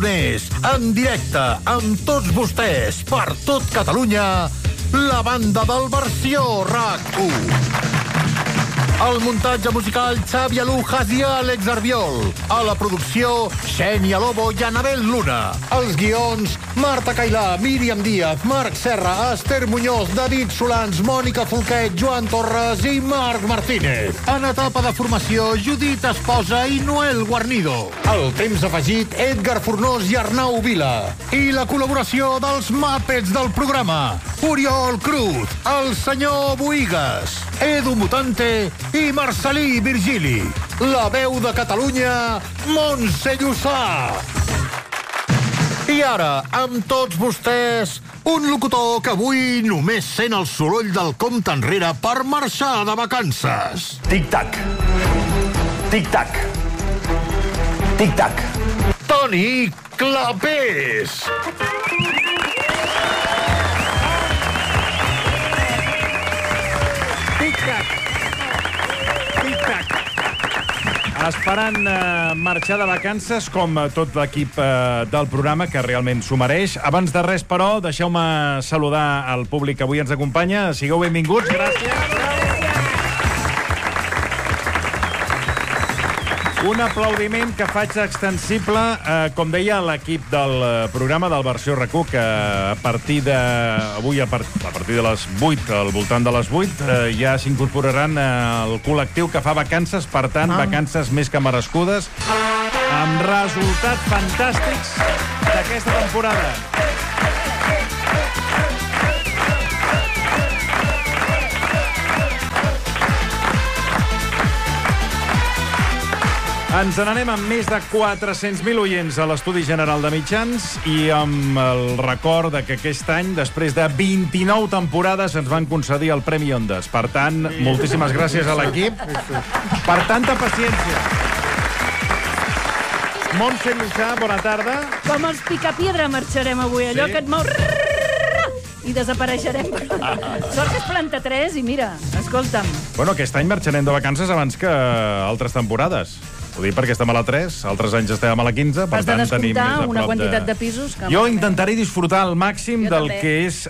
Més, en directe, amb tots vostès, per tot Catalunya, la banda del Versió RAC1. El muntatge musical, Xavi Alujas i Àlex Arbiol. A la producció, Xènia Lobo i Anabel Luna. Els guions, Marta Cailà, Míriam Díaz, Marc Serra, Esther Muñoz, David Solans, Mònica Folquet, Joan Torres i Marc Martínez. En etapa de formació, Judit Esposa i Noel Guarnido. El temps afegit, Edgar Fornós i Arnau Vila. I la col·laboració dels Muppets del programa, Oriol Cruz, el senyor Boigas, Edu Mutante i Marcelí Virgili. La veu de Catalunya, Montse Llussà. I ara, amb tots vostès, un locutor que avui només sent el soroll del compte enrere per marxar de vacances. Tic-tac. Tic-tac. Tic-tac. Toni Clapés. Tic-tac. Tic-tac. Esperant marxar de vacances, com tot l'equip del programa, que realment s'ho mereix. Abans de res, però, deixeu-me saludar al públic que avui ens acompanya. Sigueu benvinguts. Gràcies. Un aplaudiment que faig extensible, com deia, a l'equip del programa del Versió RAC1, que a partir de les 8, al voltant de les 8, ja s'incorporaran al col·lectiu que fa vacances, per tant, vacances més que merescudes, amb resultats fantàstics d'aquesta temporada. Ens n'anem amb més de 400.000 oients a l'Estudi General de Mitjans i amb el record que aquest any, després de 29 temporades, ens van concedir el Premi Ondas. Per tant, moltíssimes gràcies a l'equip per tanta paciència. Montse Llussà, bona tarda. Com els Picapiedra marxarem avui, allò que et mou... i desapareixerem. Sort que es planta 3 i mira, escolta'm. Bueno, aquest any marxarem de vacances abans que altres temporades. Ho dic perquè estem a la 3, altres anys estàvem a la 15, per tant tenim més a prop de... una quantitat de pisos... Jo intentaré disfrutar al màxim del que és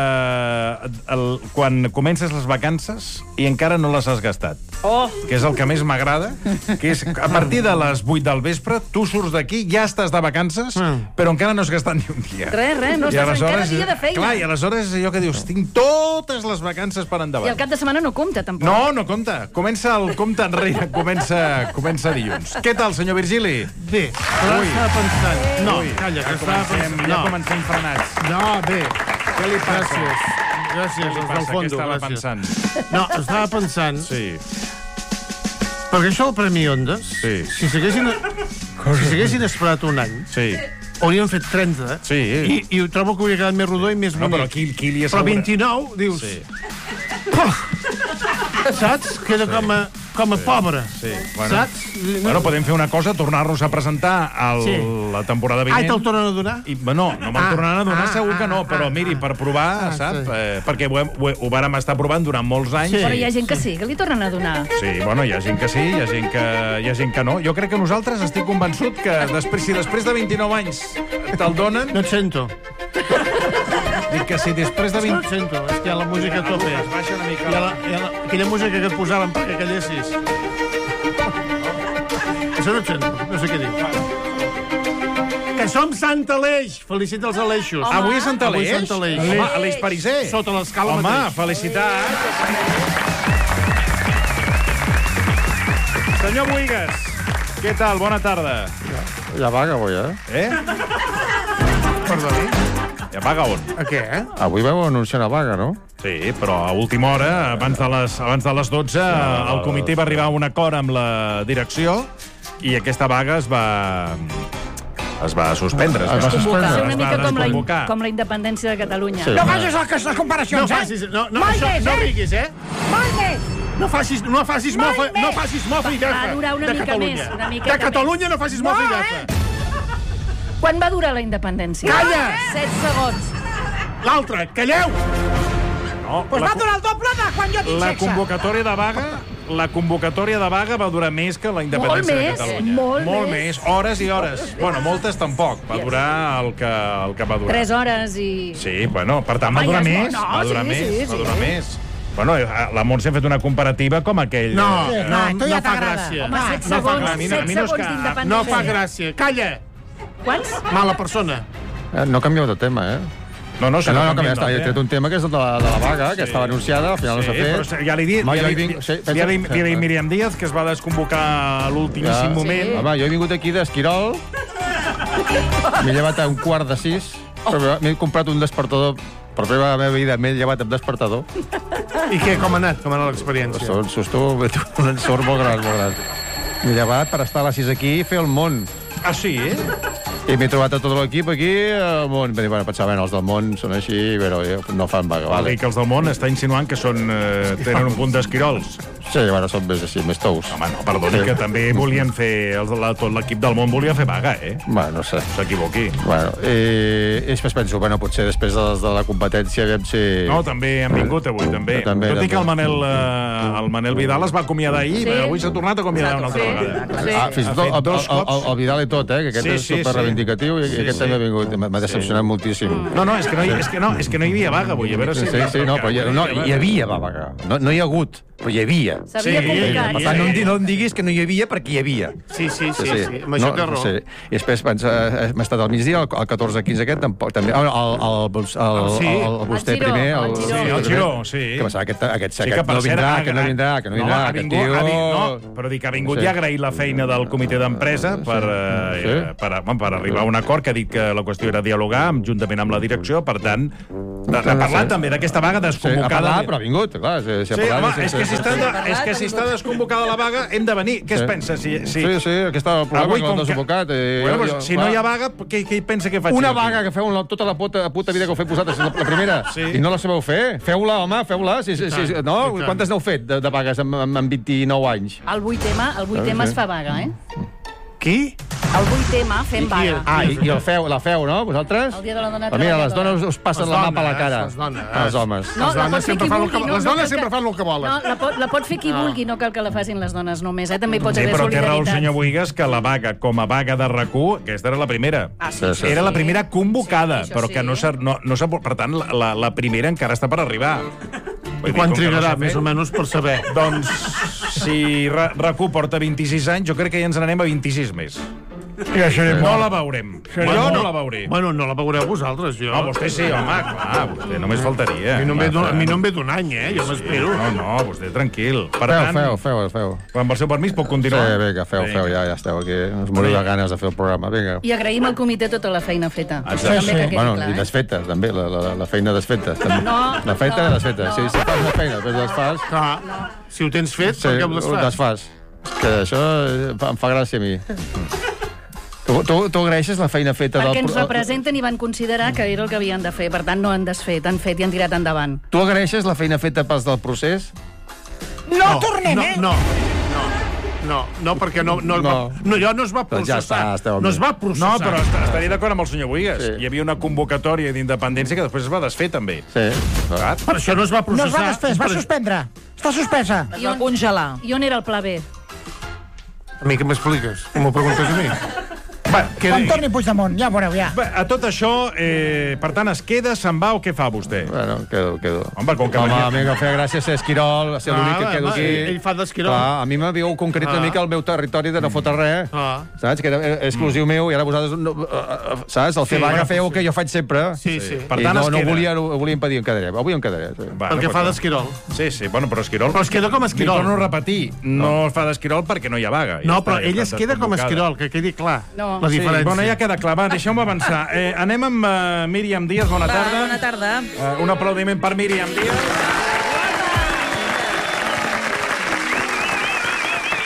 quan comences les vacances i encara no les has gastat. Oh! Que és el que més m'agrada, que és a partir de les 8 del vespre, tu surts d'aquí, ja estàs de vacances, però encara no has gastat ni un dia. Res, no estàs encara dia de feina. Clar, i aleshores és allò que dius, tinc totes les vacances per endavant. I el cap de setmana no compta, tampoc. No compta. Comença el compte enrere, comença dilluns. Què tal, senyor Virgili? Bé, però estava pensant... No, calla, que estava pensant... Ja comencem frenats. No, bé. Què li passa? Gràcies, els del fondo. Què estava pensant? No, estava pensant... Sí. Perquè això del Premi Ondas, si s'haguessin esperat un any, hauríem fet 30, Sí. I ho trobo que hauria quedat més rodó i més bonic. No, però qui li assegura... Però 29, dius... Sí. Saps? Queda com a pobre. Sí, bueno. Saps? Bueno, podem fer una cosa, tornar-nos a presentar la temporada vinent. Te'l tornen a donar? No me'l tornaran a donar, segur que no, però miri, per provar, sap? Perquè ho vàrem estar provant durant molts anys. Però hi ha gent que sí, que li tornen a donar. Sí, bueno, hi ha gent que sí, hi ha gent que no. Jo crec que nosaltres estic convençut que si després de 29 anys te'l donen... No et sento. Dic que si després de 20... No et sento, és que hi ha la música a tope. Es baixa una mica. Hi ha aquella música que et posaven perquè callessis. Això no et sento, no sé què dir. Que som Sant Aleix! Felicita els Aleixos. Avui és Sant Aleix? Avui Sant Aleix. Home, Aleix Pariser. Sota l'escala mateix. Home, felicitats. Senyor Boigas, què tal? Bona tarda. Ja vaga avui, Perdoni? Ja vaga on? A què, Avui vau anunciar una vaga, no? Sí, però a última hora, abans de les 12, el comitè va arribar a un acord amb la direcció i aquesta vaga es va suspendre. Es va convocar. Una mica desconvocar. com la independència de Catalunya. Sí. No facis aquestes comparacions, No riguis, Molt més! No facis mofa i gafa. Va durar una mica més, una miqueta De Catalunya no facis mofa i gafa. Quan va durar la independència? Calla! 7 segons. L'altre, calleu! No, Pues va durar el doble de quan jo tinc la sexe. convocatòria de vaga la convocatòria de vaga va durar més que la independència de Catalunya. Molt més. Hores i hores. Bueno, moltes tampoc. Va durar el que va durar. 3 hores i... Sí, bueno, per tant, va durar més. Va durar més. Bueno, la Montse ha fet una comparativa com aquell... No tu ja fa t'agrada. gràcia. Home, 7 segons, 7 segons d'independència. No fa gràcia. Calla! Quants? Mala persona. No canvieu de tema, eh? No, No, he tret un tema que és el de la vaga, que estava anunciada, al final no s'ha fet. Però ja li he dit Míriam Díaz, que es va desconvocar a l'ultimíssim moment. Home, jo he vingut aquí d'Esquirol, m'he llevat a 5:45, però m'he comprat un despertador. Per primera vegada a la meva vida m'he llevat amb despertador. I què, com ha anat? Com ha anat l'experiència? Un susto, un ensurt molt gran, molt gran. M'he llevat per estar a les 6 aquí i fer el món. Ah, sí? I m'he trobat a tot l'equip aquí, al món. Bueno, pensava, els del món són així, però no fan vaga. Vale. Que els del món està insinuant que tenen un punt d'esquirols. Sí, bueno, són més així, més tous. Home, no, perdoni, que també volien fer... Tot l'equip del món volia fer vaga, eh? Bueno, no sé. S'equivoqui. Bueno, i després penso, bueno, potser després de la competència aviam si... No, també han vingut avui, també. Tot i que el Manel Vidal es va acomiadar ahir, avui s'ha tornat a acomiadar una altra vegada. Fins i tot el Vidal i tot, que aquest és superreivindicatiu i aquest també ha vingut. M'ha decepcionat moltíssim. No, és que no hi havia vaga avui, a veure si... Sí, no, però hi havia vaga. No hi ha hagut, però hi havia. S'havia convocat. Per tant, no em diguis que no hi havia, perquè hi havia. Sí. Amb això té raó. I després hem estat al migdia, el 14-15 aquest, tampoc, també. Vostè primer. El Giró, sí. Que passava, aquest no vindrà, que no vindrà, aquest tio... Però dic que ha vingut i ha agraït la feina del comitè d'empresa per arribar a un acord, que ha dit que la qüestió era dialogar juntament amb la direcció, per tant, ha parlat també d'aquesta vaga desconvocada. Ha parlat, però ha vingut, clar. És que si està desconvocada la vaga, hem de venir. Què es pensa? Sí, aquí està el programa que l'han desconvocat. Si no hi ha vaga, què hi pensa que faig? Una vaga que feu tota la puta vida que heu fet vosaltres, la primera, i no la sabeu fer. Feu-la, home, feu-la. No? Quantes n'heu fet de vagues en 29 anys? El 8M es fa vaga, eh? Qui? El 8M fem vaga. I la feu, no, vosaltres? El dia de la dona treballadora. Mira, les dones us passen la mà per la cara. Els homes. No, la pot fer qui vulgui. Les dones sempre fan el que volen. No, la pot fer qui vulgui, no cal que la facin les dones només, eh? També hi pots haver solidaritat. Però té raó el senyor Boigas que la vaga, com a vaga de RAC1, aquesta era la primera. Era la primera convocada, però que no s'ha... Per tant, la primera encara està per arribar. I quan trigarà, més o menys, per saber? Doncs, si RAC1 porta 26 anys, jo crec que ja ens n'anem a 26 més. No la veurem. Jo no la veuré. Bueno, no la veureu vosaltres, jo. No, vostè sí, home, clar, vostè només faltaria. A mi no em ve d'un any, jo m'espero. No, vostè tranquil. Per tant... Feu. Amb el seu permís puc continuar? Sí, vinga, feu, ja esteu aquí. Us morir de ganes de fer el programa, vinga. I agraïm al comitè tota la feina feta. Bueno, i desfeta, també, la feina desfeta. La feina desfeta. Si fas una feina, després desfas... Si ho tens fet, per què ho desfas? Que això em fa gràcia a mi. Tu agraeixes la feina feta perquè ens representen i van considerar que era el que havien de fer. Per tant, no han desfet, han fet i han tirat endavant. Tu agraeixes la feina feta pels del procés? No tornem, eh? No, perquè allò no es va processar. No es va processar. No, però estaria d'acord amb el senyor Boigas. Hi havia una convocatòria d'independència que després es va desfer, també. Sí. Per això no es va processar. No es va desfer, es va suspendre. Està suspesa. Es va congelar. I on era el pla B? A mi què m'expliques? M'ho preguntes a mi? Quan torni Puigdemont, ja ho veureu, ja. A tot això, per tant, es queda, se'n va o què fa vostè? Bueno, quedo. Home, com que... a mi em feia gràcia ser Esquirol, ser l'únic que quedo aquí. Ell fa d'Esquirol. A mi m'havíeu concret una mica el meu territori de no fotre res, saps? Que era exclusiu meu, i ara vosaltres, saps? El fer vaga feu que jo faig sempre. Sí. I no volia impedir, em quedaré. Avui em quedaré. Perquè fa d'Esquirol. Sí, bueno, però Esquirol... Però es queda com Esquirol. Li torno a repetir, no fa d'Esquirol perquè no hi ha vaga. No, però ell es queda com Esquirol, que quedi clar la diferència. Bueno, ja queda clar. Va, deixeu-me avançar. Anem amb Míriam Díaz. Bona tarda. Bona tarda. Un aplaudiment per Míriam Díaz.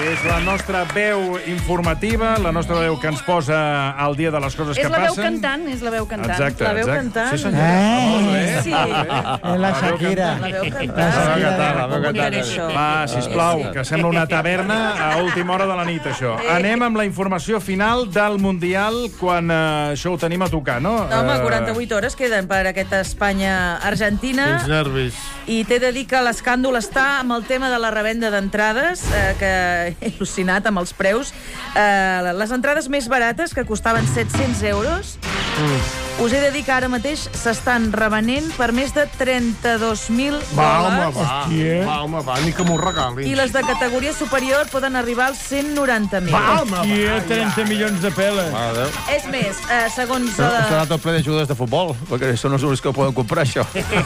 és la nostra veu informativa, la nostra veu que ens posa al dia de les coses que passen. És la veu cantant, és la veu cantant. Exacte, la veu cantant. Sí, senyora. Molt bé. Sí. La Shakira. La veu cantant. Va, sisplau, que sembla una taverna a última hora de la nit, això. Anem amb la informació final del Mundial, quan això ho tenim a tocar, no? Home, 48 hores queden per aquesta Espanya-Argentina. Quins nervis. I t'he de dir que l'escàndol està amb el tema de la revenda d'entrades, que he al·lucinat amb els preus. Les entrades més barates, que costaven 700 euros, us he de dir que ara mateix s'estan revenent per més de 32.000 dòlars. Va, ni que m'ho regalin. I les de categoria superior poden arribar als 190.000. Aquí 30 milions de peles. És més, segons... Serà tot ple d'ajudes de futbol, perquè són els únics que ho poden comprar, això.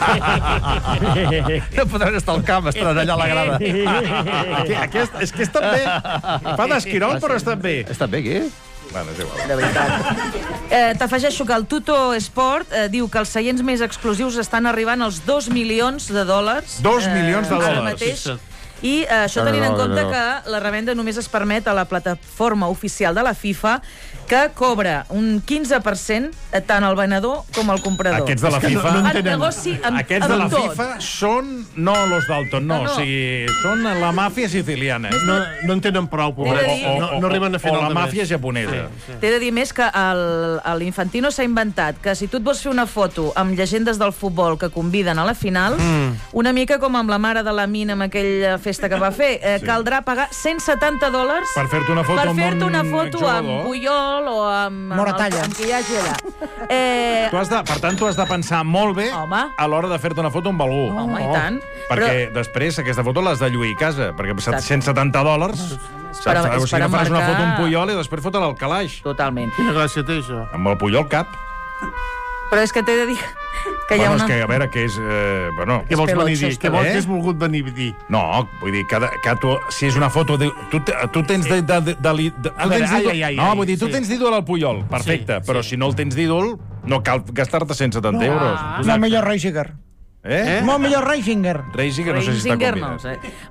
No podran estar al camp, estaran allà a la grada. És que estan bé. Fa d'esquirol, però estan bé. Estan bé, aquí? Bueno, és igual. De veritat. T'afegeixo que el Tutto Sport diu que els seients més exclusius estan arribant als 2 milions de dòlars. 2 milions de Ara dòlars. mateix. I això tenint en compte que la revenda només es permet a la plataforma oficial de la FIFA, que cobra un 15% tant al venedor com al comprador. Aquests de la FIFA... El negoci Aquests de la FIFA són no los Dalton, no. O sigui, són la màfia siciliana. No en tenen prou, pobrets. No arriben a final o la de mes. màfia japonesa. T'he de dir més que l'Infantino s'ha inventat que si tu et vols fer una foto amb llegendes del futbol que conviden a la final, una mica com amb la mare de la Mina amb aquella festa que va fer, caldrà pagar $170 Per fer-te una foto amb un foto amb jugador. Puyol o amb Moratalla. qui hi hagi allà. Per tant, tu has de pensar molt bé Home. a l'hora de fer-te una foto amb algú. Home, i tant. Perquè després aquesta foto l'has de lluir a casa, perquè $170... per O sigui, no faràs una emmarcar- foto amb Puyol i després fotre al calaix. Totalment. Quina gràcia té, això. Amb el Puyol cap. Però és que t'he de dir que hi ha Bueno, una... és que, a veure, que és... Bueno, Què vols venir a dir? Què vols Eh? que has volgut venir a dir? no, vull dir, que tu, si és una foto... Tu tens No, vull dir, tu tens d'ídol al Puyol, perfecte, però si no el tens d'ídol, no cal gastar-te 170 euros. No, millor Reisinger. Eh? Molt millor Reisinger. Reisinger, no sé si està Reisinger, combinat. no ho sé.